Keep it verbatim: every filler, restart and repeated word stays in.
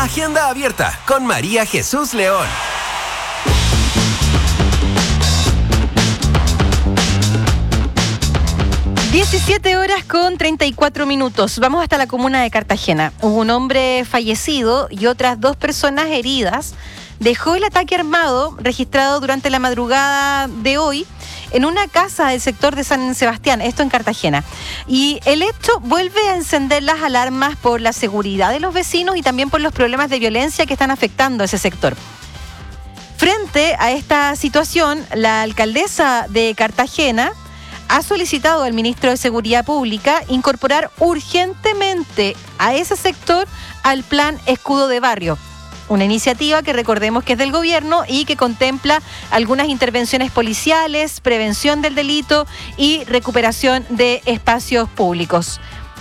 Agenda abierta con María Jesús León. diecisiete horas con treinta y cuatro minutos. Vamos hasta la comuna de Cartagena. Hubo un hombre fallecido y otras dos personas heridas. Dejó el ataque armado registrado durante la madrugada de hoy en una casa del sector de San Sebastián, esto en Cartagena. Y el hecho vuelve a encender las alarmas por la seguridad de los vecinos y también por los problemas de violencia que están afectando a ese sector. Frente a esta situación, la alcaldesa de Cartagena ha solicitado al ministro de Seguridad Pública incorporar urgentemente a ese sector al plan Escudo de Barrio. Una iniciativa que recordemos que es del gobierno y que contempla algunas intervenciones policiales, prevención del delito y recuperación de espacios públicos.